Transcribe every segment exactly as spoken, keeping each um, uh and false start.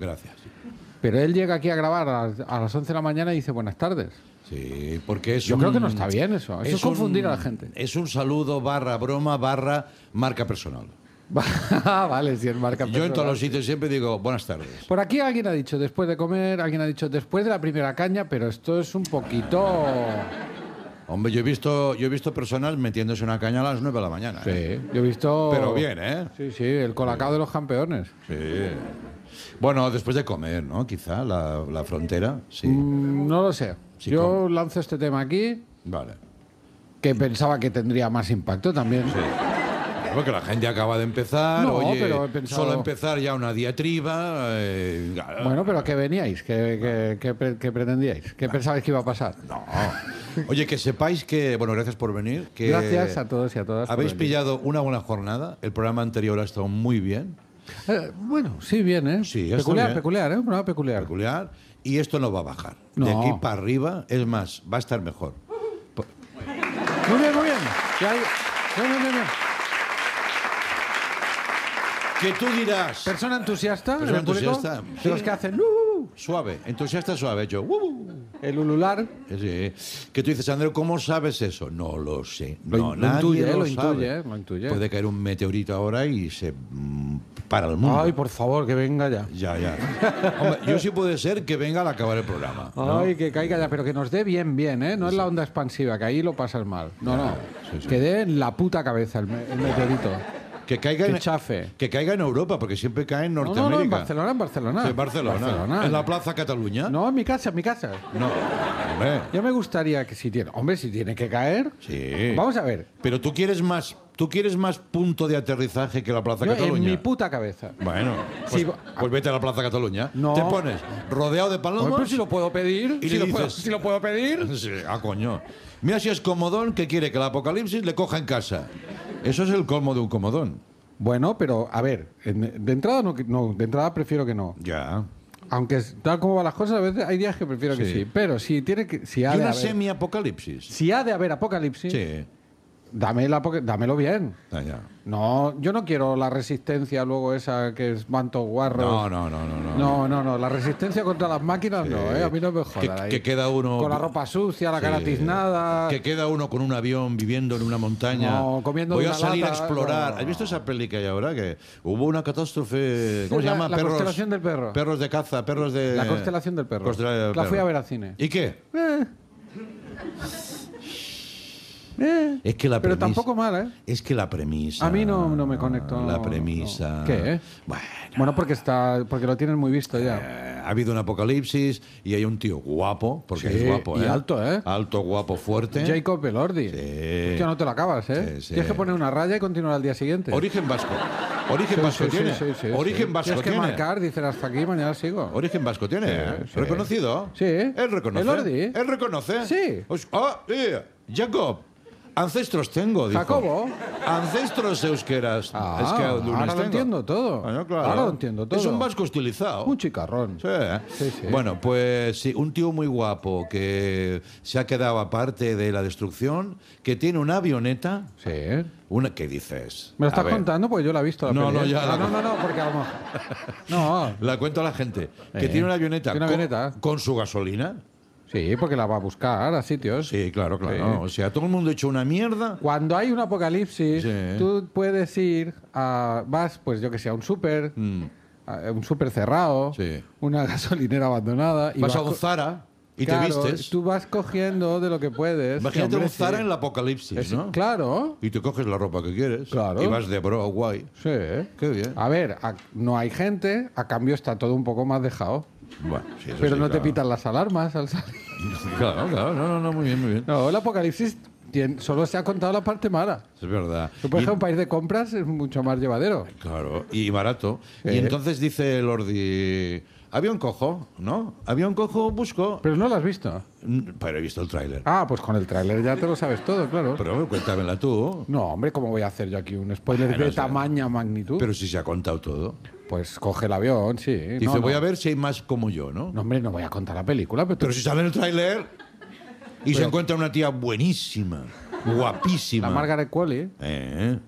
Gracias. Pero él llega aquí a grabar a las, a las once de la mañana y dice buenas tardes. Sí, porque es Yo un, creo que no está bien eso. Eso es, es confundir un, a la gente. Es un saludo barra broma barra marca personal. Vale, si es marca Yo personal. en todos los sitios siempre digo buenas tardes. Por aquí alguien ha dicho después de comer, alguien ha dicho después de la primera caña, pero esto es un poquito... Hombre, yo he visto, yo he visto personas metiéndose una caña a las nueve de la mañana. Sí, ¿eh? yo he visto... Pero bien, ¿eh? Sí, sí, el colacao de los campeones. Sí. Bueno, después de comer, ¿no? Quizá la, la frontera, sí. Mm, no lo sé. Sí, yo ¿cómo? lanzo este tema aquí, Vale. que pensaba que tendría más impacto también. Sí. Porque la gente acaba de empezar, No, oye, pero he pensado- solo empezar ya una diatriba. Eh, Bueno, pero ¿qué veníais? ¿Qué, qué- qué pre- qué pretendíais? ¿Qué pensabais que iba a pasar? No. Oye, que sepáis que, bueno, gracias por venir. Que Gracias a todos y a todas. por Habéis venir. pillado una buena jornada. El programa anterior ha estado muy bien, Eh, bueno, sí, bien, ¿eh? Sí, está peculiar, bien. peculiar, ¿eh? Un programa peculiar. peculiar, y esto no va a bajar. No. De aquí para arriba, es más, va a estar mejor. Muy bien, muy bien. Ya hay- Bien, bien, bien, bien. Que tú dirás, Persona entusiasta. Persona en el público, entusiasta, De sí. los que hacen "Uh", suave, entusiasta suave, yo. "Uh". el ulular. Sí. Que tú dices, Andreu, ¿cómo sabes eso? No lo sé. Lo No, in- lo nadie intuye, lo, lo sabe. intuye, lo intuye. Puede caer un meteorito ahora y se mm, para el mundo. Ay, por favor, que venga ya. Ya, ya. Hombre, yo sí puede ser que venga al acabar el programa. ¿no? Ay, que caiga ya, pero que nos dé bien, bien, ¿eh? No es la onda expansiva, que ahí lo pasas mal. No, no. sí, sí. Que dé en la puta cabeza el, me- el meteorito. Que caiga, Que en, chafe. que caiga en Europa, porque siempre cae en No, Norteamérica. no, no, en Barcelona, en Barcelona. Sí, en Barcelona. Barcelona. En la Plaza Cataluña. No, en mi casa, en mi casa. No, hombre. Ya me gustaría que si tiene... Hombre, si tiene que caer... Sí. Vamos a ver. Pero tú quieres más, tú quieres más punto de aterrizaje que la Plaza Yo, Cataluña. en mi puta cabeza. Bueno, pues, Sí, pues vete a la Plaza Cataluña. No. Te pones rodeado de Hombre, palomas. pues si lo puedo pedir. Y si, le lo puedo, dices- si lo puedo pedir. Sí, ah, coño. Mira si es comodón que quiere que el apocalipsis le coja en casa. Eso es el colmo de un comodón. Bueno, pero a ver, en- de entrada no, no, de entrada prefiero que no. Ya. Aunque es- tal como van las cosas, a veces hay días que prefiero que Sí. sí. Pero si tiene que, si Y ha de una haber, semi-apocalipsis. si ha de haber apocalipsis, Sí. dame la apoca- dámelo bien. Ah, ya. No, yo no quiero la resistencia luego esa que es manto guarro. No, no, no, no, no. No, no, no, la resistencia contra las máquinas no, ¿eh? A mí no me jodan. Que, ahí. que queda uno. Con la ropa sucia, la Sí. cara tiznada. Que queda uno con un avión viviendo en una montaña. No, comiendo Voy de a una salir lata, a explorar. no. ¿Has visto esa peli que hay ahora? Que hubo una catástrofe. ¿Cómo Sí, se la- llama? la perros, constelación del perro. Perros de caza, perros de. La constelación del perro. Constelación del La fui perro. a ver al cine. ¿Y qué? Eh. Eh. Es que la Pero premisa. tampoco mal, ¿eh? Es que la premisa. A mí no, no me conecto. La premisa. ¿Qué? Bueno. Bueno, porque está, porque lo tienen muy visto ya. Eh, ha habido un apocalipsis y hay un tío guapo, porque Sí, es guapo, y ¿eh? alto, ¿eh? Alto, guapo, fuerte. Jacob Elordi. Sí. Hostia, no te lo acabas, ¿eh? Sí, sí. Tienes que poner una raya y continuar al día siguiente. Origen vasco. Origen Sí, vasco sí, sí, tiene. sí, sí, Origen sí. vasco Tienes que tiene. marcar, dicen hasta aquí, mañana sigo. Origen vasco tiene. ¿eh? sí. ¿Reconocido? Sí. Él reconoce. Elordi. Él reconoce. Sí. Os- Ah, eh, Jacob. Ancestros tengo, dijo. Jacobo. Ancestros euskeras. Ah, es que lunes ahora lo tengo. entiendo todo. Bueno, claro. Ahora lo entiendo todo. Es un vasco estilizado. Un chicarrón. Sí. Sí, sí. Bueno, pues sí, un tío muy guapo que se ha quedado aparte de la destrucción, que tiene una avioneta. Sí. Una, ¿qué dices? ¿Me lo A estás ver, contando? Pues yo la he visto. La No, peli, no, ¿eh? ya la- Ah, no, no, no, porque a lo mejor... No, La cuento a la gente. Que Eh, tiene una avioneta, tiene una con- avioneta. Con, su gasolina. sí, porque la va a buscar a sitios. Sí, claro, claro. Sí. O sea, todo el mundo ha hecho una mierda. Cuando hay un apocalipsis, Sí. tú puedes ir a... Vas, pues yo que sé, a un súper, Mm. a un súper cerrado, Sí. una gasolinera abandonada... Y Vas a un co- Zara y Claro, te vistes. tú vas cogiendo de lo que puedes. Imagínate Sí, hombre, un Zara sí. en el apocalipsis, Es- ¿no? Claro, Y te coges la ropa que quieres. Claro. Y vas de bro, guay. sí. Qué bien. A ver, a- no hay gente, a cambio está todo un poco más dejado. Bueno, sí, eso Pero sí, no te claro. pitan las alarmas al salir. Claro, claro. No, no, no, muy bien, muy bien. No, el apocalipsis tien- solo se ha contado la parte mala. Es verdad. Tú, por Y- ejemplo, un país de compras es mucho más llevadero. Claro, y barato. Sí. Y entonces dice el Ordi, avión cojo, ¿no? Avión cojo, busco. Pero no lo has visto. Mm, Pero he visto el tráiler. Ah, pues con el tráiler ya te lo sabes todo, claro. Pero cuéntamela tú. No, hombre, ¿cómo voy a hacer yo aquí un spoiler Bueno, de o sea, tamaña magnitud? Pero si se ha contado todo. Pues coge el avión, sí. Dice, no, voy no. a ver si hay más como yo, ¿no? No, hombre, no voy a contar la película, pero, tú- Pero si sale en el tráiler y se Pero- encuentra una tía buenísima, guapísima. la Margaret Qualley. Eh,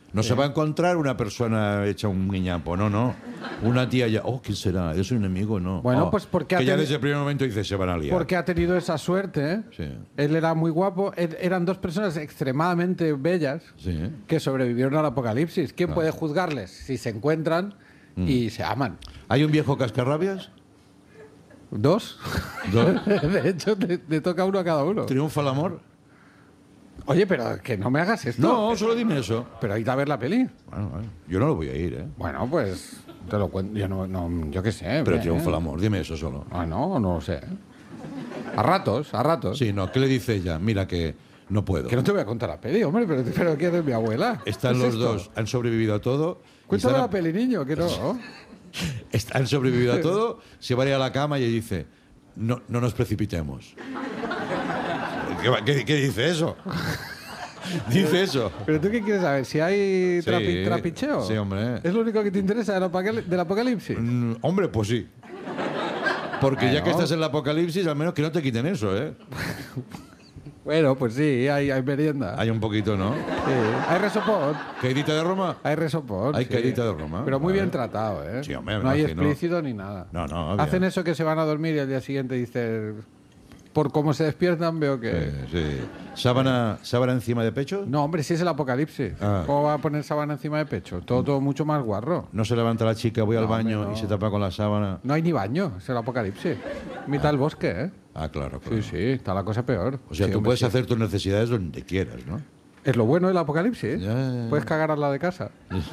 No Sí. se va a encontrar una persona hecha un guiñapo, no, no. Una tía ya, oh, ¿quién será? ¿Es un enemigo? No. Bueno, Oh, pues porque ha que ya teni- desde el primer momento dice, se van a liar. Porque ha tenido esa suerte, ¿eh? Sí. Él era muy guapo. Él- eran dos personas extremadamente bellas Sí. que sobrevivieron al apocalipsis. ¿Quién puede juzgarles si se encuentran Mm. y se aman? ¿Hay un viejo cascarrabias? ¿Dos? ¿Dos? De hecho, te, te toca uno a cada uno. ¿Triunfa el amor? Oye, pero que no me hagas esto. No, solo dime eso. Pero hay que ver la peli. Bueno, bueno, yo no lo voy a ir, ¿eh? Bueno, pues te lo cuento. Yo no, no yo qué sé. Pero ¿eh? triunfa el amor, dime eso solo. Ah, no, no lo sé. A ratos, a ratos. Sí, no, ¿qué le dice ella? Mira que no puedo. Que no te voy a contar la peli, hombre, pero, pero ¿qué eres mi abuela? Están ¿Qué los es esto? dos, han sobrevivido a todo. y Cuéntame están a- la peli, niño, que no. est- Han sobrevivido a todo, se va a ir a la cama y dice, no, no nos precipitemos. ¿Qué, va- qué- qué dice eso? Dice eso. ¿Pero tú qué quieres saber? ¿Si hay Sí, trapi- trapicheo? sí, hombre. ¿Es lo único que te interesa del, apocali- del apocalipsis? Mm, hombre, pues sí. Porque ya Bueno. que estás en el apocalipsis, al menos que no te quiten eso, ¿eh? Bueno, pues sí, hay, hay merienda. Hay un poquito, ¿no? Sí. Hay resopón. ¿Caidita de Roma? Hay resopón. Hay sí. caidita de Roma. Pero muy Vale. bien tratado, ¿eh? Sí, hombre, me no hay imagino. explícito ni nada. No, no, bien. Hacen eso que se van a dormir y al día siguiente dices... Por cómo se despiertan veo que... Sí, sí. ¿Sábana, ¿Sábana encima de pecho? No, hombre, si es el apocalipsis. Ah. ¿Cómo va a poner sábana encima de pecho? Todo, todo mucho más guarro. No se levanta la chica, voy al No, hombre, baño no. y se tapa con la sábana. No hay ni baño, es el apocalipsis. Mitad del bosque, ¿eh? Ah, claro, claro. Sí, sí, está la cosa peor. O sea, Sí, tú hombre, puedes sí. hacer tus necesidades donde quieras, ¿no? Es lo bueno del apocalipsis. Ya, ya, ya. Puedes cagar al lado de casa.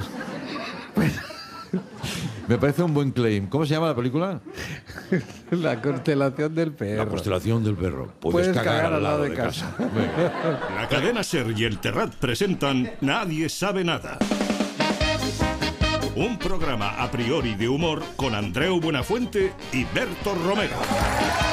Me parece un buen claim. ¿Cómo se llama la película? La constelación del La perro. constelación del perro. Puedes, cagar, al lado de casa. Venga. La cadena SER y el Terrat presentan Nadie sabe nada. Un programa a priori de humor con Andreu Buenafuente y Berto Romero.